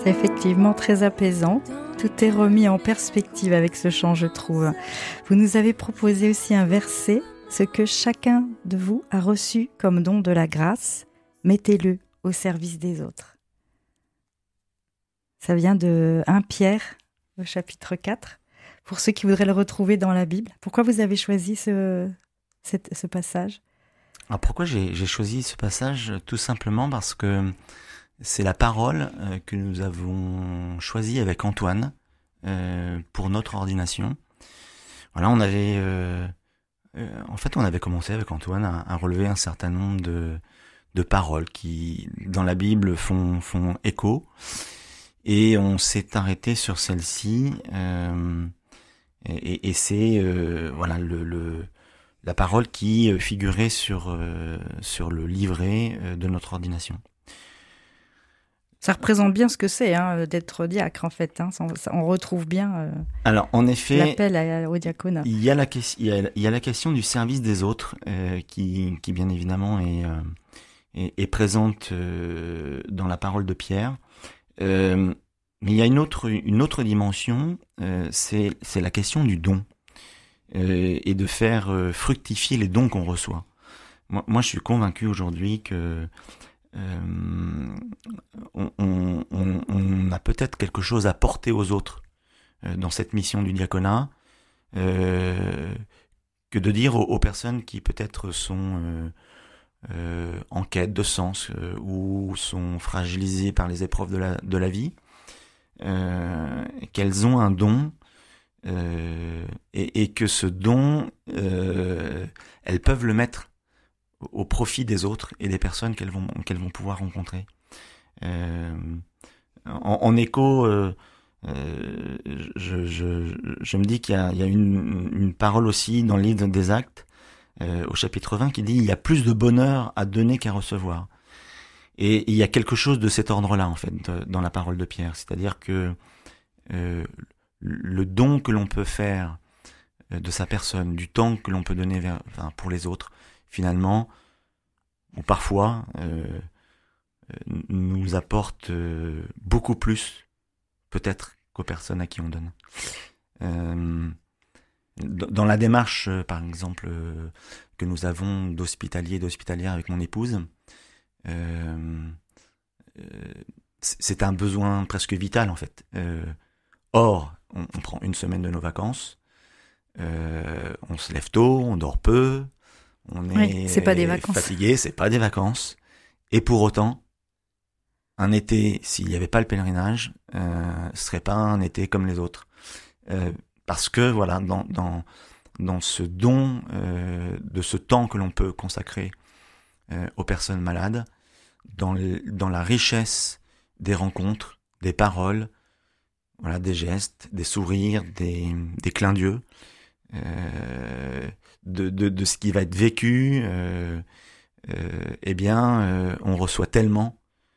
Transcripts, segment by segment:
C'est effectivement très apaisant. Tout est remis en perspective avec ce chant, je trouve. Vous nous avez proposé aussi un verset. Ce que chacun de vous a reçu comme don de la grâce, mettez-le au service des autres. Ça vient de 1 Pierre, au chapitre 4, pour ceux qui voudraient le retrouver dans la Bible. Pourquoi vous avez choisi ce passage ? Alors pourquoi j'ai choisi ce passage ? Tout simplement parce que c'est la parole que nous avons choisie avec Antoine pour notre ordination. Voilà, on avait commencé avec Antoine à relever un certain nombre de paroles qui, dans la Bible, font écho. Et on s'est arrêté sur celle-ci. Et c'est la parole qui figurait sur le livret de notre ordination. Ça représente bien ce que c'est d'être diacre en fait. On retrouve bien Alors, en effet, l'appel au diaconat. Il y a la question du service des autres qui bien évidemment est présente dans la parole de Pierre. Mais il y a une autre dimension, c'est la question du don et de faire fructifier les dons qu'on reçoit. Moi, je suis convaincu aujourd'hui que on a peut-être quelque chose à porter aux autres dans cette mission du diaconat, que de dire aux personnes qui peut-être sont en quête de sens ou sont fragilisées par les épreuves de la vie, qu'elles ont un don et que ce don, elles peuvent le mettre au profit des autres et des personnes qu'elles vont pouvoir rencontrer. En écho, je me dis qu'il y a une parole aussi dans le livre des Actes, au chapitre 20, qui dit « Il y a plus de bonheur à donner qu'à recevoir ». Et il y a quelque chose de cet ordre-là, en fait, dans la parole de Pierre. C'est-à-dire que le don que l'on peut faire de sa personne, du temps que l'on peut donner pour les autres, finalement, ou parfois, nous apporte beaucoup plus, peut-être, qu'aux personnes à qui on donne. Dans la démarche, par exemple, que nous avons d'hospitalier et d'hospitalière avec mon épouse, c'est un besoin presque vital, en fait. Or, on prend une semaine de nos vacances, on se lève tôt, on dort peu, on est c'est pas des vacances. Fatigué, c'est pas des vacances. Et pour autant, un été, s'il n'y avait pas le pèlerinage, serait pas un été comme les autres. Parce que voilà, dans ce don de ce temps que l'on peut consacrer aux personnes malades, dans la richesse des rencontres, des paroles, voilà, des gestes, des sourires, des clins d'yeux, de ce qui va être vécu, on reçoit tellement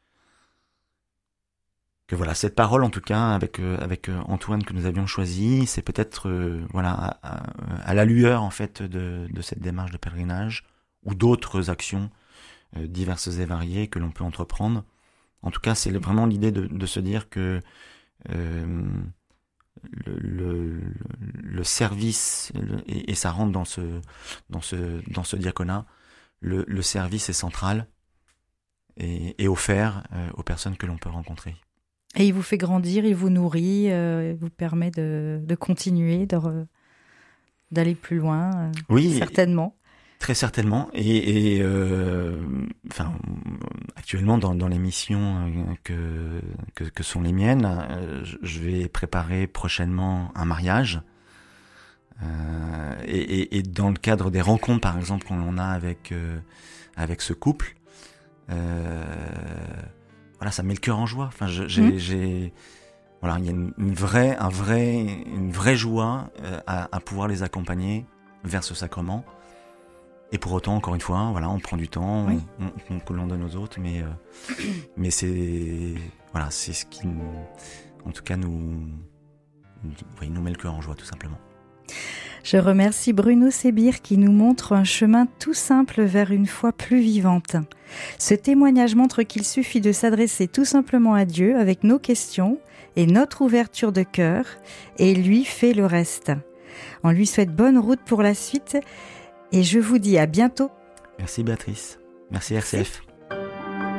que voilà, cette parole, en tout cas, avec Antoine que nous avions choisi, c'est peut-être à la lueur en fait de cette démarche de pèlerinage ou d'autres actions diverses et variées que l'on peut entreprendre. En tout cas, c'est vraiment l'idée de se dire que le service et ça rentre dans ce diaconat, le service est central et offert aux personnes que l'on peut rencontrer. Et il vous fait grandir, il vous nourrit, il vous permet de continuer, d'aller plus loin, oui, certainement. Très certainement. Et actuellement, dans les missions que sont les miennes, je vais préparer prochainement un mariage. Et dans le cadre des rencontres, par exemple, qu'on en a avec ce couple, voilà, ça met le cœur en joie. Enfin, voilà, il y a une vraie joie à pouvoir les accompagner vers ce sacrement. Et pour autant, encore une fois, voilà, on prend du temps, oui. que l'on donne aux autres, mais c'est ce qui, en tout cas, nous met le cœur en joie, tout simplement. Je remercie Bruno Sébir qui nous montre un chemin tout simple vers une foi plus vivante. Ce témoignage montre qu'il suffit de s'adresser tout simplement à Dieu avec nos questions et notre ouverture de cœur, et lui fait le reste. On lui souhaite bonne route pour la suite et je vous dis à bientôt. Merci Béatrice. Merci RCF.